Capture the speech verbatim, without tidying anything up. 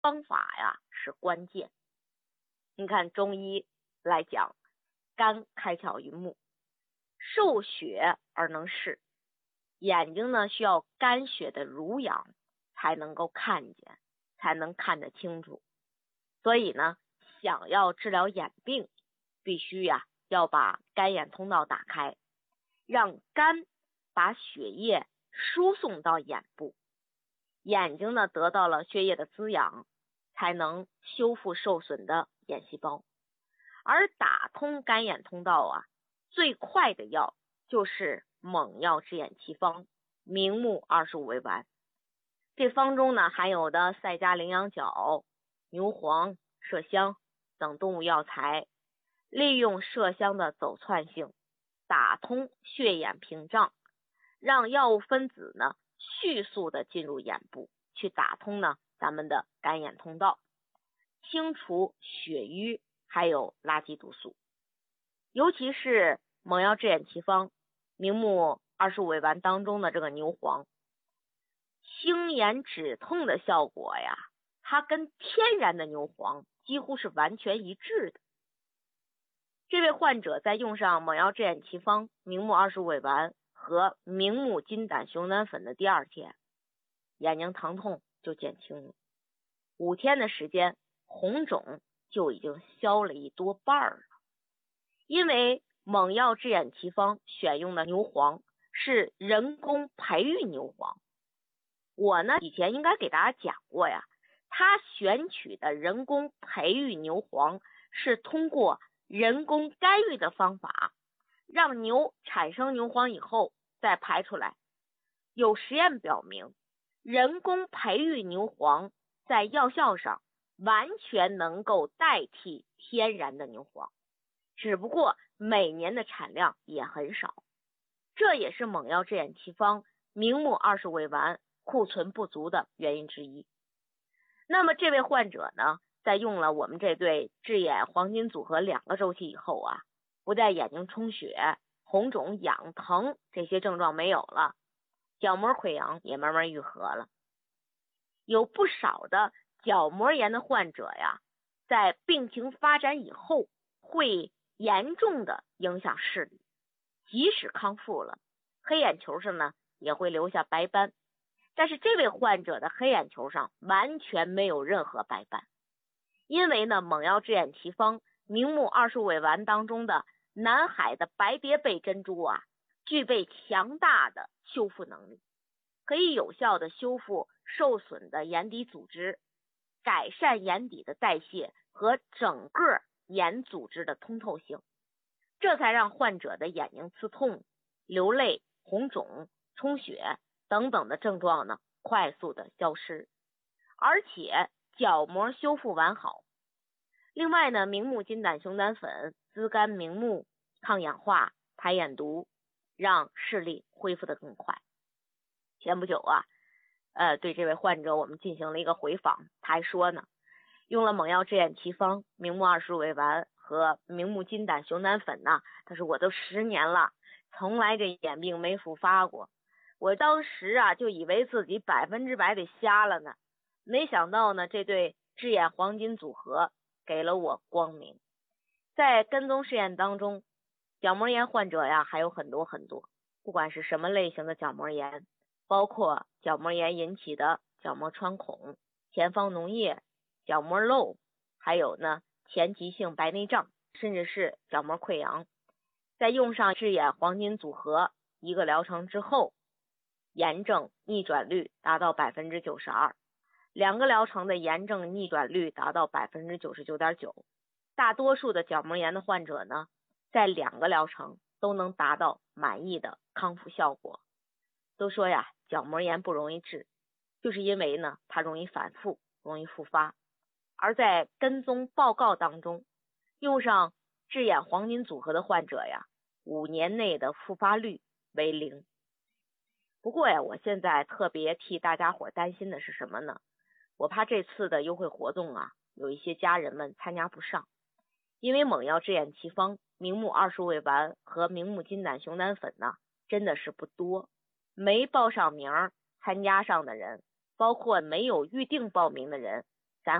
方法呀是关键。你看中医来讲，肝开窍于目，受血而能视，眼睛呢需要肝血的濡养才能够看见，才能看得清楚。所以呢，想要治疗眼病，必须呀要把肝眼通道打开，让肝把血液输送到眼部，眼睛呢得到了血液的滋养，才能修复受损的眼细胞。而打通肝眼通道啊，最快的药就是猛药治眼奇方明目二十五味丸。这方中呢含有的赛加羚羊角、牛黄、麝香等动物药材，利用麝香的走窜性，打通血眼屏障，让药物分子呢迅速的进入眼部，去打通呢咱们的肝眼通道，清除血瘀还有垃圾毒素。尤其是猛药治眼奇方明目二十五味丸当中的这个牛黄，清眼止痛的效果呀，它跟天然的牛黄几乎是完全一致的。这位患者在用上猛药治眼奇方明目二十五味丸和明目金胆熊胆粉的第二天，眼睛疼痛就减轻了，五天的时间，红肿就已经消了一多半了。因为猛药治眼奇方选用的牛黄是人工培育牛黄，我呢以前应该给大家讲过呀，他选取的人工培育牛黄是通过人工干预的方法，让牛产生牛黄以后再排出来。有实验表明，人工培育牛黄在药效上完全能够代替天然的牛黄，只不过每年的产量也很少，这也是猛药治眼奇方明目二十五味丸库存不足的原因之一。那么这位患者呢，在用了我们这对治眼黄金组合两个周期以后啊，不但眼睛充血、红肿、痒疼这些症状没有了，角膜溃疡也慢慢愈合了。有不少的角膜炎的患者呀，在病情发展以后会严重的影响视力，即使康复了，黑眼球上呢也会留下白斑，但是这位患者的黑眼球上完全没有任何白斑，因为呢猛药治眼奇方明目二十五味丸当中的南海的白蝶贝珍珠啊，具备强大的修复能力，可以有效的修复受损的眼底组织，改善眼底的代谢和整个眼组织的通透性，这才让患者的眼睛刺痛、流泪、红肿、充血等等的症状呢快速的消失，而且角膜修复完好。另外呢，明目金胆熊胆粉滋肝明目、抗氧化、排眼毒，让视力恢复得更快。前不久啊，呃，对这位患者我们进行了一个回访，他还说呢，用了猛药治眼奇方明目二十五味丸和明目金胆熊胆粉呢，他说我都十年了，从来这眼病没复发过，我当时啊就以为自己百分之百得瞎了呢，没想到呢这对治眼黄金组合给了我光明。在跟踪试验当中，角膜炎患者呀还有很多很多，不管是什么类型的角膜炎，包括角膜炎引起的角膜穿孔、前方脓液、角膜漏，还有呢前急性白内障，甚至是角膜溃疡。在用上治眼黄金组合一个疗程之后，炎症逆转率达到 百分之九十二， 两个疗程的炎症逆转率达到 百分之九十九点九， 大多数的角膜炎的患者呢，在两个疗程都能达到满意的康复效果。都说呀，角膜炎不容易治，就是因为呢它容易反复，容易复发。而在跟踪报告当中，用上治眼黄金组合的患者呀，五年内的复发率为零。不过呀，我现在特别替大家伙担心的是什么呢？我怕这次的优惠活动啊，有一些家人们参加不上，因为猛药治眼奇方明目二十五味丸和明目金胆熊胆粉呢，真的是不多，没报上名参加上的人，包括没有预定报名的人，